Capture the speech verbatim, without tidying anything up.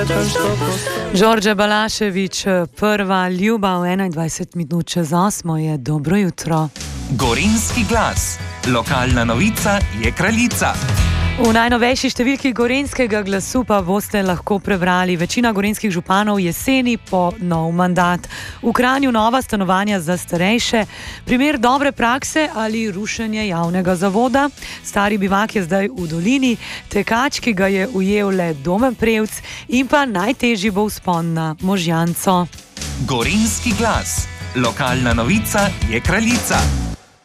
Đorđe Balašević, prva ljubav, enaindvajset minut čez osmo je. Dobro jutro. Gorenjski glas. Lokalna novica je kraljica. V najnovejši številki Gorenjskega glasu pa boste lahko prebrali: večina gorenjskih županov jeseni po nov mandat. V Kranju nova stanovanja za starejše, primer dobre prakse ali rušenje javnega zavoda. Stari bivak je zdaj v dolini, tekač, ki ga je ujel le Domen Prevc, in pa najtežji bo vzpon na Možjanco. Gorenjski glas. Lokalna novica je kraljica.